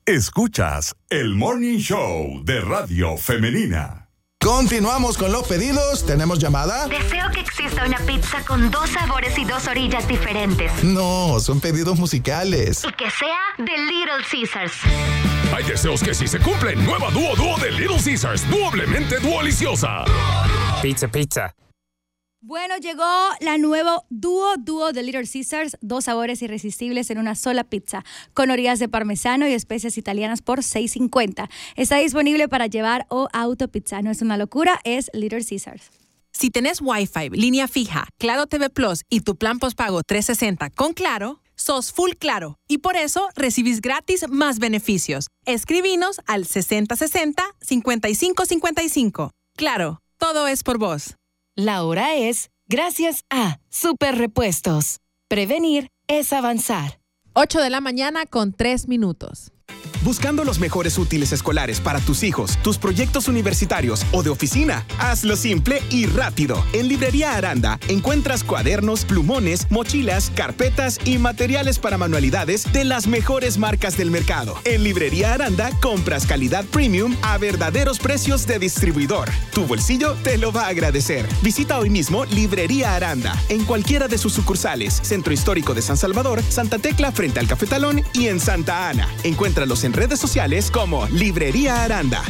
Escuchas el Morning Show de Radio Femenina. Continuamos con los pedidos. ¿Tenemos llamada? Deseo que exista una pizza con 2 sabores y 2 orillas diferentes. No, son pedidos musicales. Y que sea de Little Caesars. Hay deseos que sí se cumplen. Nueva dúo de Little Caesars. Doblemente deliciosa. Pizza. Bueno, llegó la nueva dúo de Little Caesars, 2 sabores irresistibles en una sola pizza, con orillas de parmesano y especias italianas por $6.50. Está disponible para llevar o autopizza. No es una locura, es Little Caesars. Si tenés Wi-Fi, línea fija, Claro TV Plus y tu plan postpago 360 con Claro, sos full Claro y por eso recibís gratis más beneficios. Escribinos al 6060-5555. Claro, todo es por vos. La hora es gracias a Super Repuestos. Prevenir es avanzar. 8:03 a.m. Buscando los mejores útiles escolares para tus hijos, tus proyectos universitarios o de oficina, hazlo simple y rápido. En Librería Aranda encuentras cuadernos, plumones, mochilas, carpetas y materiales para manualidades de las mejores marcas del mercado. En Librería Aranda compras calidad premium a verdaderos precios de distribuidor. Tu bolsillo te lo va a agradecer. Visita hoy mismo Librería Aranda en cualquiera de sus sucursales: Centro Histórico de San Salvador, Santa Tecla frente al Cafetalón y en Santa Ana. Encuéntralos en redes sociales como Librería Aranda.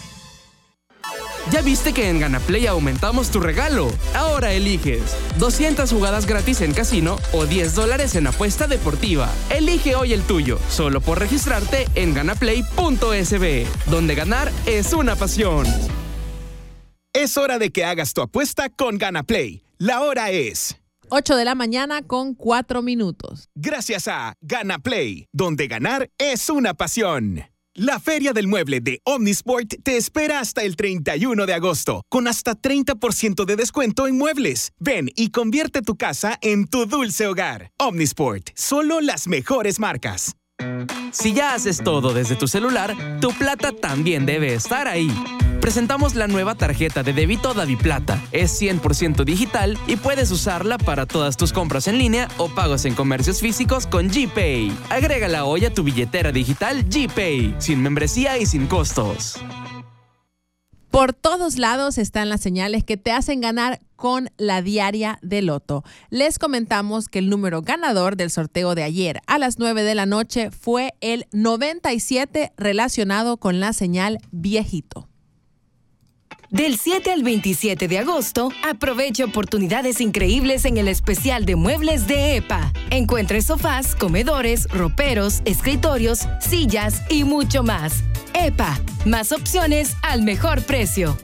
¿Ya viste que en GanaPlay aumentamos tu regalo? Ahora eliges 200 jugadas gratis en casino o $10 en apuesta deportiva. Elige hoy el tuyo, solo por registrarte en ganaplay.sb, donde ganar es una pasión. Es hora de que hagas tu apuesta con GanaPlay. La hora es 8:04 a.m. Gracias a GanaPlay, donde ganar es una pasión. La Feria del Mueble de Omnisport te espera hasta el 31 de agosto, con hasta 30% de descuento en muebles. Ven y convierte tu casa en tu dulce hogar. Omnisport, solo las mejores marcas. Si ya haces todo desde tu celular, tu plata también debe estar ahí. Presentamos la nueva tarjeta de débito DaviPlata. Es 100% digital y puedes usarla para todas tus compras en línea o pagos en comercios físicos con GPay. Agrégala hoy a tu billetera digital GPay, sin membresía y sin costos. Por todos lados están las señales que te hacen ganar con la diaria de Loto. Les comentamos que el número ganador del sorteo de ayer a las 9 de la noche fue el 97, relacionado con la señal viejito. Del 7 al 27 de agosto, aprovecha oportunidades increíbles en el especial de muebles de EPA. Encuentre sofás, comedores, roperos, escritorios, sillas y mucho más. EPA, más opciones al mejor precio.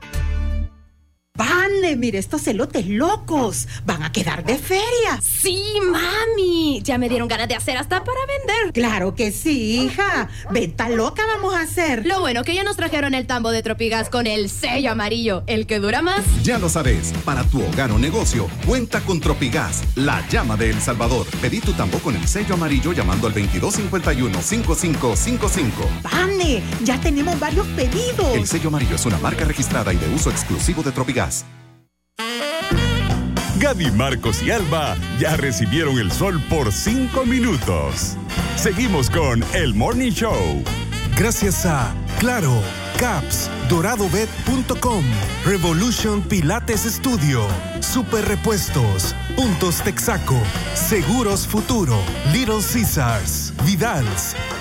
¡Vale! Mire estos elotes locos. Van a quedar de feria. Sí, mami. Ya me dieron ganas de hacer hasta para vender. Claro que sí, hija. Venta loca vamos a hacer. Lo bueno que ya nos trajeron el tambo de Tropigas con el sello amarillo, el que dura más. Ya lo sabes, para tu hogar o negocio, cuenta con Tropigas, la llama de El Salvador. Pedí tu tambo con el sello amarillo llamando al 2251-5555. ¡Vale! Ya tenemos varios pedidos. El sello amarillo es una marca registrada y de uso exclusivo de Tropigas. Gaby, Marcos y Alba ya recibieron el sol por 5 minutos. Seguimos con el Morning Show. Gracias a Claro, Caps, DoradoBet.com, Revolution Pilates Studio, Super Repuestos, Puntos Texaco, Seguros Futuro, Little Caesars, Vidals,